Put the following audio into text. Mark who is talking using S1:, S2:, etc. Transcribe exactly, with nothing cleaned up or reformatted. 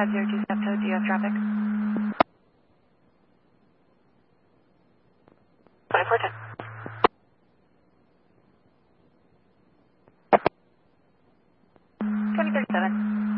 S1: five zero two Steptoe, do you have traffic? twenty-four ten. twenty thirty-seven.